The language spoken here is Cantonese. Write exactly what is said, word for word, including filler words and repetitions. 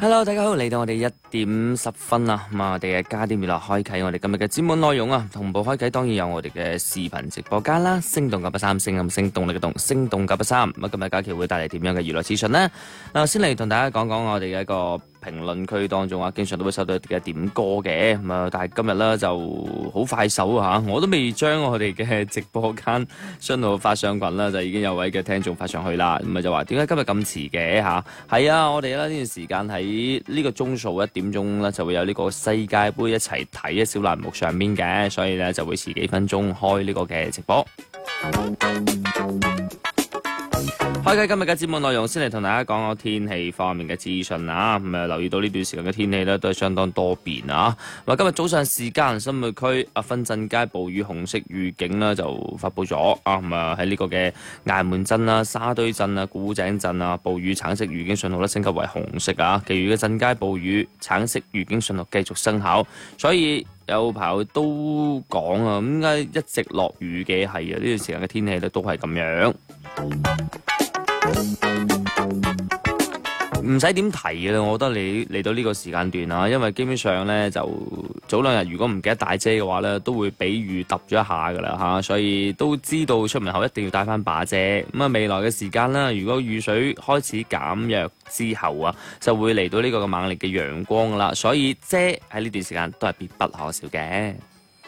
Hello， 大家好，嚟到我哋一點十分啦，咁啊，我哋嘅加點娛樂開啟我哋今日嘅節目內容啊，同步開啟當然有我哋嘅視頻直播間啦，星動九八三，聲音聲動力嘅動，星動九八三。咁啊，今日假期會帶嚟點樣嘅娛樂資訊呢？嗱，先嚟同大家講講我哋嘅一個評論區當中啊，經常都會收到一啲嘅點歌嘅，咁啊，但係今日咧就好快手啊嚇，我都未將我哋嘅直播間信號發上群啦，就已經有位嘅聽眾發上去啦，咁啊就話點解今日咁遲嘅嚇？係啊，我哋咧呢段時間喺呢個鐘數一點鐘咧就會有呢個世界盃一齊睇嘅小欄目上邊嘅，所以咧就會遲幾分鐘開呢個嘅直播。開啟今日嘅節目內容，先嚟同大家講個天氣方面嘅資訊啊！咁啊，留意到呢段時間嘅天氣咧都係相當多變啊！咁今日早上時間，新會區阿分鎮街暴雨紅色預警咧就發佈咗啊！咁啊喺呢個嘅崖門鎮啊、沙堆鎮啊、古井鎮啊，暴雨橙色預警信號咧升級為紅色啊！其餘嘅鎮街暴雨橙色預警信號繼續生效，所以有朋友都講啊，咁點解一直落雨嘅？係啊，呢段時間嘅天氣咧都係咁樣。唔使點提嘅啦，我覺得你嚟到呢個時間段啊，因為基本上咧就早兩日如果唔記得帶遮嘅話咧，都會俾雨揼咗一下噶啦嚇，所以都知道出門口一定要帶翻把遮。咁啊，未來嘅時間啦，如果雨水開始減弱之後啊，就會嚟到呢個嘅猛烈嘅陽光噶啦，所以遮喺呢段時間都係必不可少嘅。